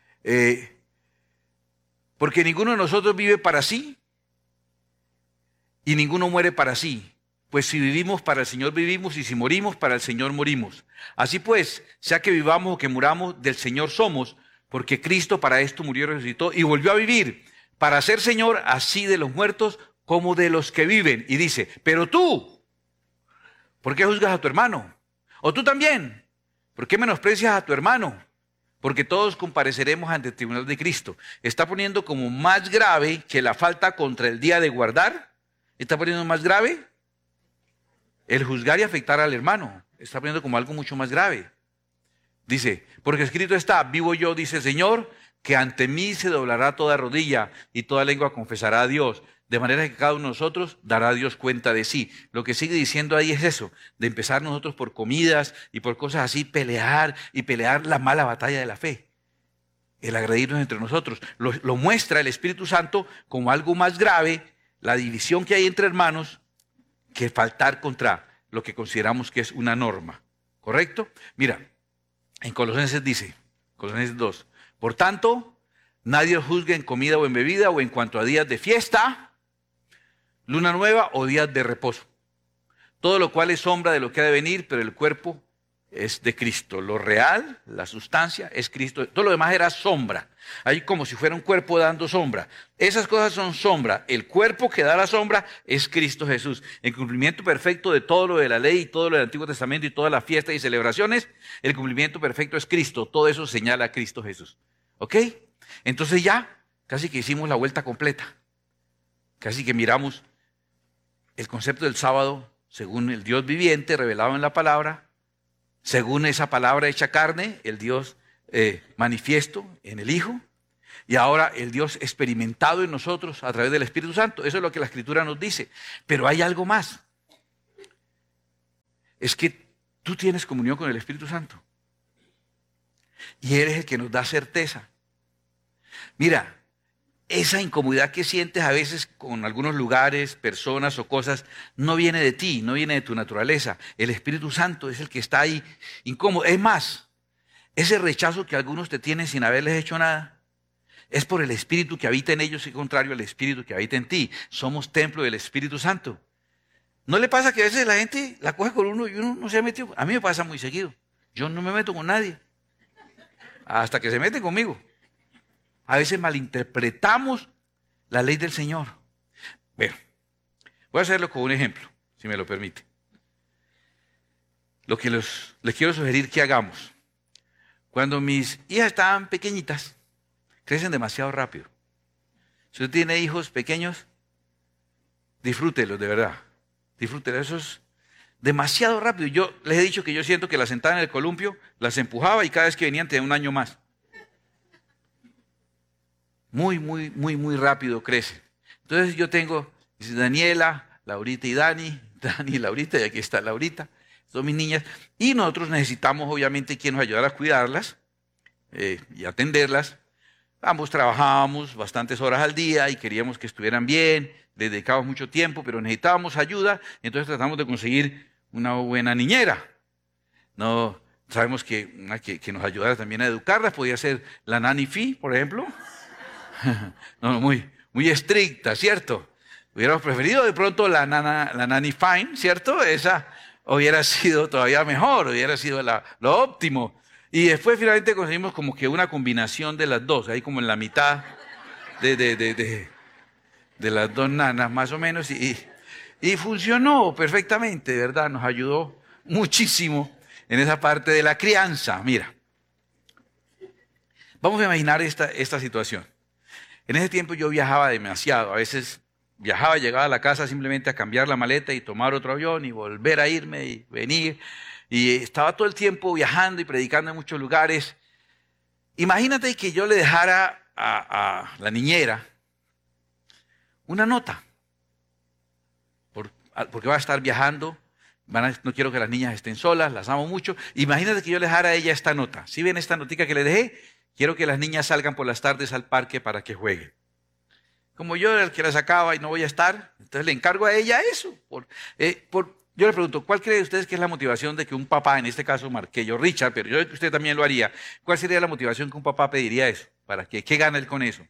porque ninguno de nosotros vive para sí y ninguno muere para sí. Pues si vivimos, para el Señor vivimos, y si morimos, para el Señor morimos. Así pues, sea que vivamos o que muramos, del Señor somos, porque Cristo para esto murió, resucitó y volvió a vivir, para ser Señor así de los muertos como de los que viven. Y dice, pero tú, ¿por qué juzgas a tu hermano? O tú también, ¿por qué menosprecias a tu hermano? Porque todos compareceremos ante el tribunal de Cristo. Está poniendo como más grave que la falta contra el día de guardar. Está poniendo más grave el juzgar y afectar al hermano. Está poniendo como algo mucho más grave. Dice, porque escrito está, vivo yo, dice el Señor, que ante mí se doblará toda rodilla y toda lengua confesará a Dios. De manera que cada uno de nosotros dará a Dios cuenta de sí. Lo que sigue diciendo ahí es eso, de empezar nosotros por comidas y por cosas así, pelear la mala batalla de la fe. El agredirnos entre nosotros. Lo muestra el Espíritu Santo como algo más grave, la división que hay entre hermanos, que faltar contra lo que consideramos que es una norma. ¿Correcto? Mira, en Colosenses dice, Colosenses 2, por tanto, nadie os juzgue en comida o en bebida o en cuanto a días de fiesta, luna nueva o días de reposo. Todo lo cual es sombra de lo que ha de venir, pero el cuerpo es de Cristo. Lo real, la sustancia, es Cristo. Todo lo demás era sombra. Ahí como si fuera un cuerpo dando sombra. Esas cosas son sombra. El cuerpo que da la sombra es Cristo Jesús. El cumplimiento perfecto de todo lo de la ley y todo lo del Antiguo Testamento y todas las fiestas y celebraciones, el cumplimiento perfecto es Cristo. Todo eso señala a Cristo Jesús. ¿Ok? Entonces ya casi que hicimos la vuelta completa. Casi que miramos el concepto del sábado según el Dios viviente revelado en la palabra, según esa palabra hecha carne, el Dios manifiesto en el Hijo, y ahora el Dios experimentado en nosotros a través del Espíritu Santo. Eso es lo que la Escritura nos dice. Pero hay algo más. Es que tú tienes comunión con el Espíritu Santo. Y eres el que nos da certeza. Mira, esa incomodidad que sientes a veces con algunos lugares, personas o cosas, no viene de ti, no viene de tu naturaleza. El Espíritu Santo es el que está ahí incómodo. Es más, ese rechazo que algunos te tienen sin haberles hecho nada, es por el Espíritu que habita en ellos y contrario al Espíritu que habita en ti. Somos templo del Espíritu Santo. ¿No le pasa que a veces la gente la coge con uno y uno no se ha metido? A mí me pasa muy seguido. Yo no me meto con nadie. Hasta que se meten conmigo. A veces malinterpretamos la ley del Señor. Bueno, voy a hacerlo con un ejemplo, si me lo permite. Lo que les quiero sugerir que hagamos. Cuando mis hijas estaban pequeñitas, crecen demasiado rápido. Si usted tiene hijos pequeños, disfrútelos de verdad. Disfrútelos, eso es demasiado rápido. Yo les he dicho que yo siento que las sentaba en el columpio, las empujaba y cada vez que venían tenían un año más. Muy rápido crece. Entonces yo tengo Daniela, Laurita y Dani y Laurita, y aquí está Laurita, son mis niñas, y nosotros necesitamos obviamente quien nos ayudara a cuidarlas y atenderlas. Ambos trabajábamos bastantes horas al día y queríamos que estuvieran bien, les dedicábamos mucho tiempo, pero necesitábamos ayuda, entonces tratamos de conseguir una buena niñera. No, sabemos que una que nos ayudara también a educarlas, podía ser la nanny fee, por ejemplo. No, muy estricta, ¿cierto? Hubiéramos preferido de pronto la nanny fine, ¿cierto? Esa hubiera sido todavía mejor, hubiera sido lo óptimo. Y después finalmente conseguimos como que una combinación de las dos, ahí como en la mitad de las dos nanas más o menos, y funcionó perfectamente, ¿verdad? Nos ayudó muchísimo en esa parte de la crianza. Mira, vamos a imaginar esta situación. En ese tiempo yo viajaba demasiado, a veces viajaba, llegaba a la casa simplemente a cambiar la maleta y tomar otro avión y volver a irme y venir. Y estaba todo el tiempo viajando y predicando en muchos lugares. Imagínate que yo le dejara a la niñera una nota, porque va a estar viajando, no quiero que las niñas estén solas, las amo mucho. Imagínate que yo le dejara a ella esta nota. ¿Sí ven esta notica que le dejé? Quiero que las niñas salgan por las tardes al parque para que jueguen. Como yo era el que la sacaba y no voy a estar, entonces le encargo a ella eso. Yo le pregunto, ¿cuál cree ustedes que es la motivación de que un papá, en este caso marqué yo Richard, pero yo creo que usted también lo haría? ¿Cuál sería la motivación que un papá pediría eso? ¿Para qué? ¿Qué gana él con eso?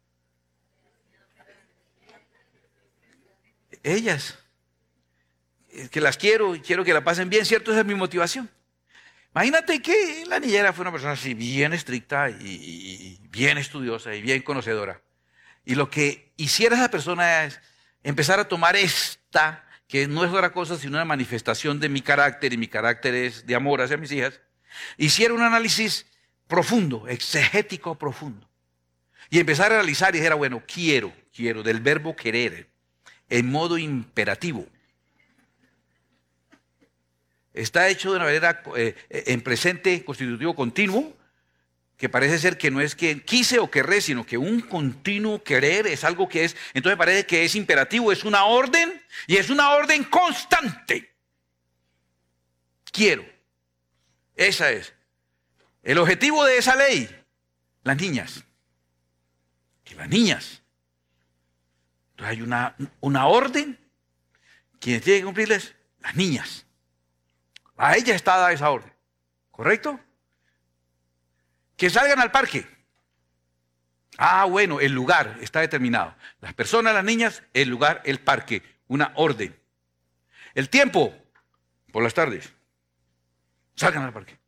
Ellas. Es que las quiero y quiero que la pasen bien, ¿cierto? Esa es mi motivación. Imagínate que la niñera fue una persona así bien estricta y bien estudiosa y bien conocedora. Y lo que hiciera esa persona es empezar a tomar esta, que no es otra cosa sino una manifestación de mi carácter, y mi carácter es de amor hacia mis hijas, hiciera un análisis profundo, exegético profundo. Y empezar a analizar y dijera, bueno, quiero, del verbo querer, en modo imperativo. Está hecho de una manera en presente constitutivo continuo, que parece ser que no es que quise o querré, sino que un continuo querer es algo que es, entonces parece que es imperativo, es una orden, y es una orden constante. Quiero. Esa es. El objetivo de esa ley, las niñas. Que las niñas. Entonces hay una orden, quienes tienen que cumplirles, las niñas. A ella está dada esa orden, ¿correcto? Que salgan al parque. Ah, bueno, el lugar está determinado. Las personas, las niñas, el lugar, el parque, una orden. El tiempo, por las tardes. Salgan al parque.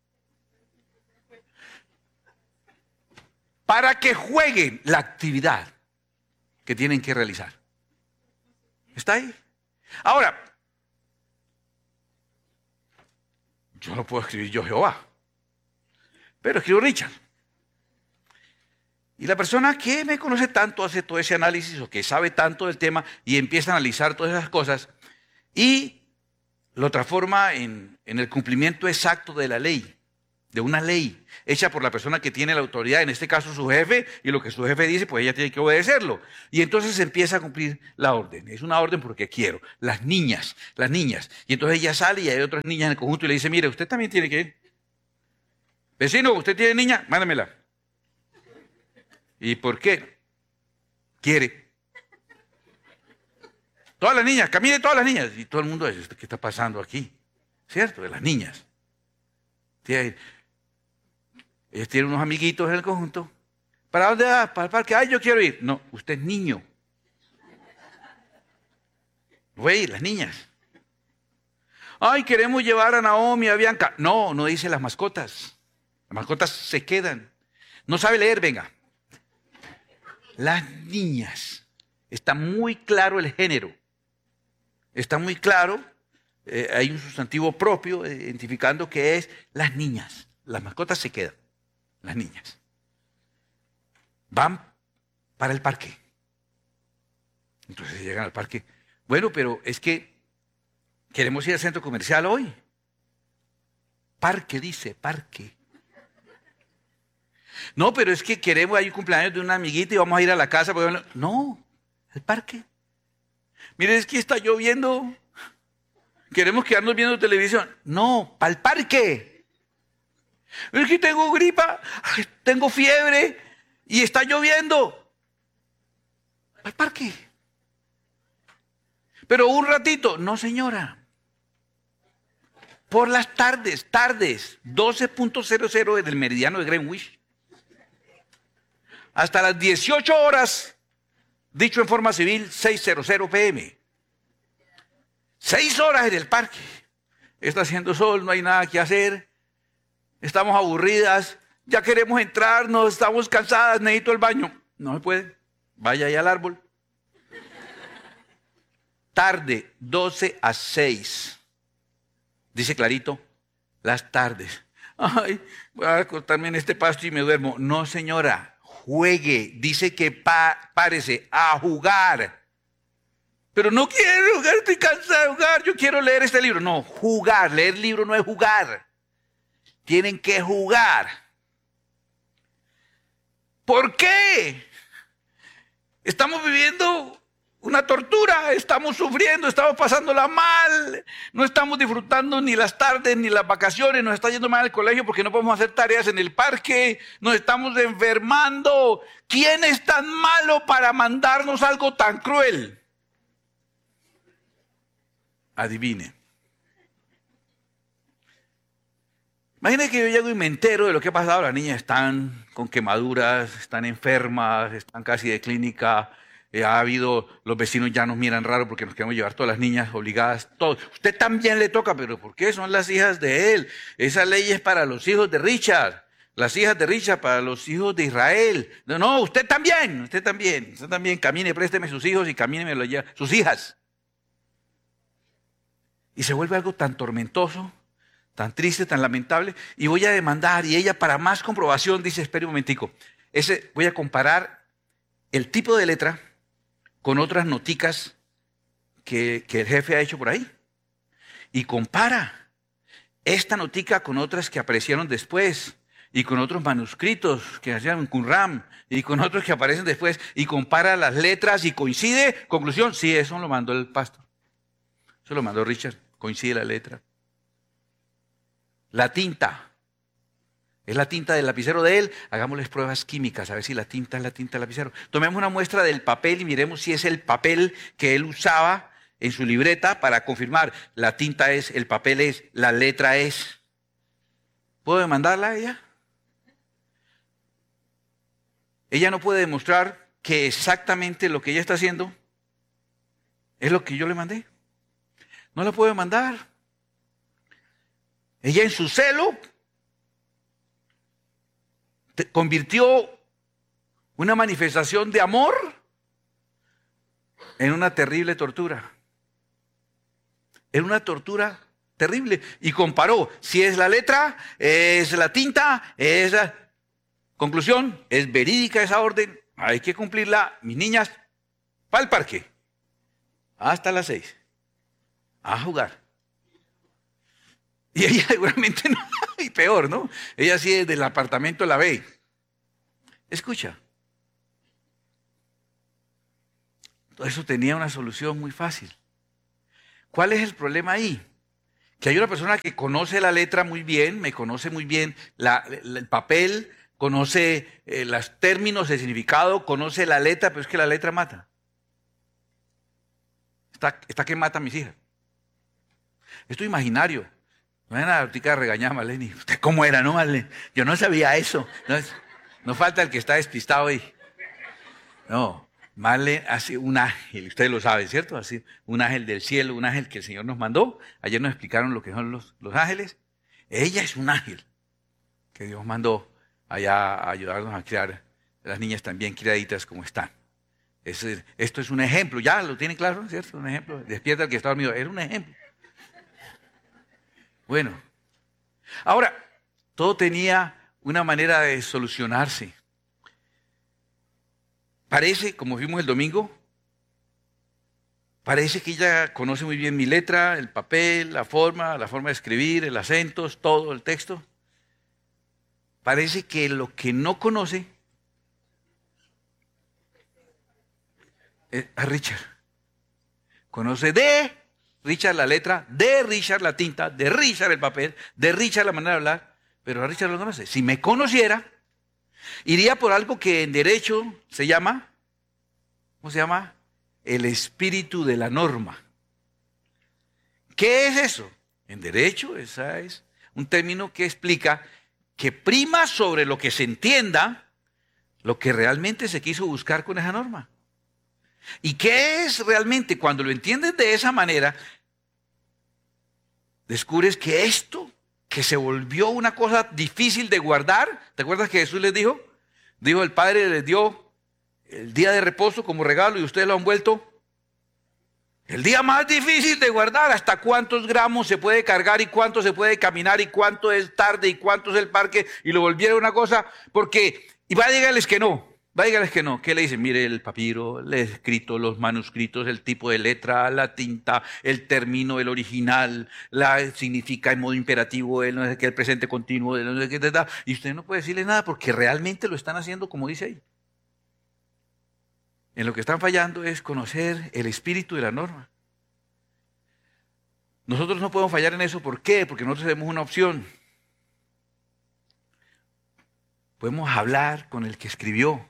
Para que jueguen la actividad que tienen que realizar. ¿Está ahí? Ahora, yo no puedo escribir yo Jehová, pero escribo Richard. Y la persona que me conoce tanto hace todo ese análisis o que sabe tanto del tema y empieza a analizar todas esas cosas y lo transforma en el cumplimiento exacto de la ley, de una ley hecha por la persona que tiene la autoridad, en este caso su jefe, y lo que su jefe dice, pues ella tiene que obedecerlo. Y entonces empieza a cumplir la orden. Es una orden porque quiero. Las niñas. Y entonces ella sale y hay otras niñas en el conjunto y le dice, mire, usted también tiene que ir. Vecino, ¿usted tiene niña? Mándamela. ¿Y por qué? Quiere. Todas las niñas, camine todas las niñas. Y todo el mundo dice, ¿qué está pasando aquí? ¿Cierto? De las niñas. Ellas tienen unos amiguitos en el conjunto. ¿Para dónde va? Para el parque. Ay, yo quiero ir. No, usted es niño. Güey, las niñas. Ay, queremos llevar a Naomi, a Bianca. No, no dice las mascotas. Las mascotas se quedan. No sabe leer, venga. Las niñas. Está muy claro el género. Está muy claro. Hay un sustantivo propio identificando que es las niñas. Las mascotas se quedan. Las niñas. Van para el parque. Entonces llegan al parque. Bueno, pero es que queremos ir al centro comercial hoy. Parque, dice, parque. No, pero es que queremos, hay un cumpleaños de una amiguita y vamos a ir a la casa. No, al parque. Mire, es que está lloviendo. Queremos quedarnos viendo televisión. No, para el parque. Es que tengo gripa, tengo fiebre y está lloviendo. Al parque. Pero un ratito. No, señora. Por las tardes, 12:00 del meridiano de Greenwich. Hasta las 18 horas, dicho en forma civil, 6:00 p.m. 6 horas en el parque. Está haciendo sol, no hay nada que hacer. Estamos aburridas. Ya queremos entrar, estamos cansadas, necesito el baño. No se puede. Vaya ahí al árbol. Tarde, 12 a 6. Dice clarito, las tardes. Ay, voy a acostarme en este pasto y me duermo. No, señora, juegue. Dice que párese a jugar. Pero no quiero jugar, estoy cansada de jugar, yo quiero leer este libro. No, jugar, leer libro no es jugar. Tienen que jugar. ¿Por qué? Estamos viviendo una tortura, estamos sufriendo, estamos pasándola mal, no estamos disfrutando ni las tardes ni las vacaciones, nos está yendo mal al colegio porque no podemos hacer tareas en el parque, nos estamos enfermando. ¿Quién es tan malo para mandarnos algo tan cruel? Adivine. Imagínense que yo llego y me entero de lo que ha pasado. Las niñas están con quemaduras, están enfermas, están casi de clínica. Ha habido, los vecinos ya nos miran raro porque nos queremos llevar todas las niñas obligadas. Todo. Usted también le toca, pero ¿por qué? Son las hijas de él. Esa ley es para los hijos de Richard. Las hijas de Richard para los hijos de Israel. No, usted también. Camine, présteme sus hijos y camine, me lo lleva. Sus hijas. Y se vuelve algo tan tormentoso, tan triste, tan lamentable, y voy a demandar, y ella para más comprobación dice, espere un momentico, voy a comparar el tipo de letra con otras noticas que el jefe ha hecho por ahí, y compara esta notica con otras que aparecieron después, y con otros manuscritos que hacían en Qumran, y con otros que aparecen después, y compara las letras y coincide, conclusión, sí, eso lo mandó el pastor. Eso lo mandó Richard, coincide la letra. La tinta, es la tinta del lapicero de él, hagámosles pruebas químicas, a ver si la tinta es la tinta del lapicero. Tomemos una muestra del papel y miremos si es el papel que él usaba en su libreta para confirmar. La tinta es, el papel es, la letra es. ¿Puedo demandarla a ella? Ella no puede demostrar que exactamente lo que ella está haciendo es lo que yo le mandé. No la puedo mandar. Ella en su celo convirtió una manifestación de amor en una terrible tortura. En una tortura terrible. Y comparó si es la letra, es la tinta, es la... Conclusión, es verídica esa orden, hay que cumplirla. Mis niñas, para el parque. Hasta las 6. A jugar. Y ella seguramente no, y peor, ¿no? Ella sí desde el apartamento la ve. Escucha. Todo eso tenía una solución muy fácil. ¿Cuál es el problema ahí? Que hay una persona que conoce la letra muy bien, me conoce muy bien el papel, conoce los términos, el significado, conoce la letra, pero es que la letra mata. Está que mata a mis hijas. Esto es imaginario. No vayan a la ortica a regañar, Marlene. ¿Usted cómo era, no, Marlene? Yo no sabía eso. No falta el que está despistado ahí. No, Marlene hace un ángel, ustedes lo saben, ¿cierto? Así, un ángel del cielo, un ángel que el Señor nos mandó. Ayer nos explicaron lo que son los ángeles. Ella es un ángel que Dios mandó allá a ayudarnos a criar las niñas también criaditas como están. Esto es un ejemplo, ya lo tienen claro, ¿cierto? Un ejemplo. Despierta el que está dormido. Era un ejemplo. Bueno, ahora, todo tenía una manera de solucionarse. Parece, como vimos el domingo, parece que ella conoce muy bien mi letra, el papel, la forma de escribir, el acento, todo el texto. Parece que lo que no conoce es a Richard. Conoce de Richard la letra, de Richard la tinta, de Richard el papel, de Richard la manera de hablar, pero a Richard lo conoce. Si me conociera, iría por algo que en derecho se llama, ¿cómo se llama? El espíritu de la norma. ¿Qué es eso? En derecho, esa es un término que explica que prima sobre lo que se entienda lo que realmente se quiso buscar con esa norma. ¿Y qué es realmente? Cuando lo entiendes de esa manera, descubres que esto, que se volvió una cosa difícil de guardar, ¿te acuerdas que Jesús les dijo? Dijo, el Padre les dio el día de reposo como regalo y ustedes lo han vuelto el día más difícil de guardar. ¿Hasta cuántos gramos se puede cargar y cuánto se puede caminar y cuánto es tarde y cuánto es el parque? Y lo volvieron una cosa, y va a llegarles que no. ¿Qué le dicen? Mire el papiro, el escrito, los manuscritos, el tipo de letra, la tinta, el término, el original, significa en modo imperativo, el no sé qué, el presente continuo, el no sé qué, y usted no puede decirle nada porque realmente lo están haciendo como dice ahí. En lo que están fallando es conocer el espíritu de la norma. Nosotros no podemos fallar en eso, ¿por qué? Porque nosotros tenemos una opción. Podemos hablar con el que escribió.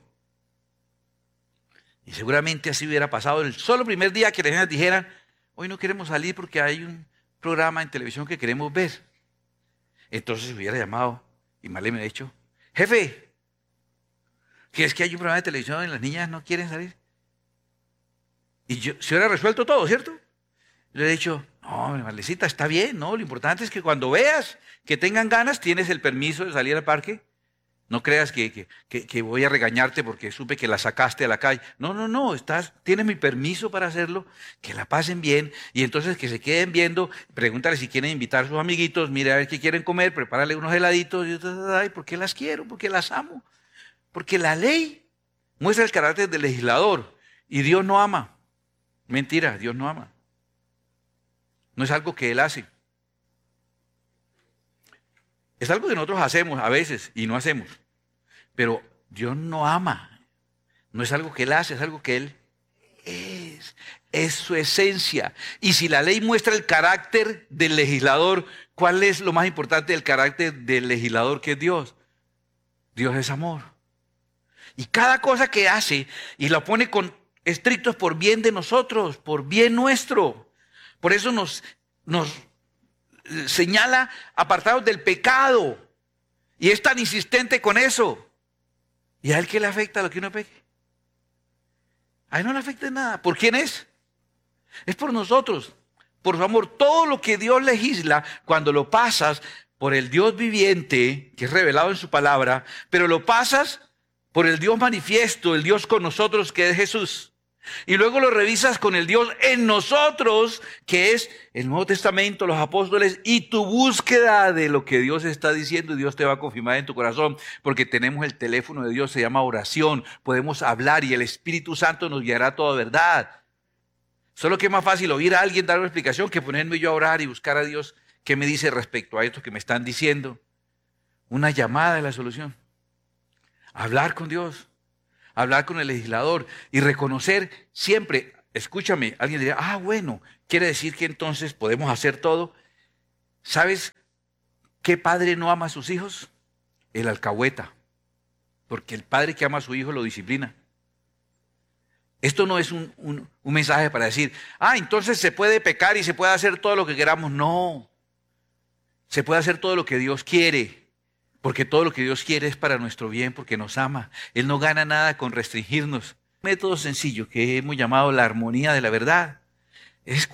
Y seguramente así hubiera pasado el solo primer día que las niñas dijeran, hoy no queremos salir porque hay un programa en televisión que queremos ver. Entonces hubiera llamado y Marlene me ha dicho, jefe, que es que hay un programa de televisión y las niñas no quieren salir. Y se hubiera resuelto todo, ¿cierto? Le he dicho, no, Marlecita, está bien, ¿no? Lo importante es que cuando veas que tengan ganas, tienes el permiso de salir al parque. No creas que voy a regañarte porque supe que la sacaste a la calle. No, tienes mi permiso para hacerlo, que la pasen bien y entonces que se queden viendo, pregúntale si quieren invitar a sus amiguitos, mire a ver qué quieren comer, prepárale unos heladitos. Ay, ¿por qué las quiero? ¿Por qué las amo? Porque la ley muestra el carácter del legislador y Dios no ama. Mentira, Dios no ama. No es algo que Él hace. Es algo que nosotros hacemos a veces y no hacemos. Pero Dios no ama. No es algo que Él hace, es algo que Él es. Es su esencia. Y si la ley muestra el carácter del legislador, ¿cuál es lo más importante del carácter del legislador que es Dios? Dios es amor. Y cada cosa que hace y la pone con estrictos por bien de nosotros, por bien nuestro. Por eso nos señala apartados del pecado. Y es tan insistente con eso. ¿Y a Él qué le afecta lo que uno peque? A Él no le afecta nada. ¿Por quién es? Es por nosotros. Por su amor. Todo lo que Dios legisla, cuando lo pasas por el Dios viviente, que es revelado en su palabra, pero lo pasas por el Dios manifiesto, el Dios con nosotros, que es Jesús. Y luego lo revisas con el Dios en nosotros, que es el Nuevo Testamento, los apóstoles, y tu búsqueda de lo que Dios está diciendo, y Dios te va a confirmar en tu corazón, porque tenemos el teléfono de Dios, se llama oración, podemos hablar y el Espíritu Santo nos guiará a toda verdad. Solo que es más fácil oír a alguien dar una explicación que ponerme yo a orar y buscar a Dios ¿Qué me dice respecto a esto que me están diciendo? Una llamada es la solución. Hablar con Dios, hablar con el legislador y reconocer siempre, escúchame, alguien dirá, bueno, quiere decir que entonces podemos hacer todo. ¿Sabes qué padre no ama a sus hijos? El alcahueta, porque el padre que ama a su hijo lo disciplina. Esto no es un mensaje para decir, entonces se puede pecar y se puede hacer todo lo que queramos. No, se puede hacer todo lo que Dios quiere, porque todo lo que Dios quiere es para nuestro bien, porque nos ama. Él no gana nada con restringirnos. Un método sencillo que hemos llamado la armonía de la verdad es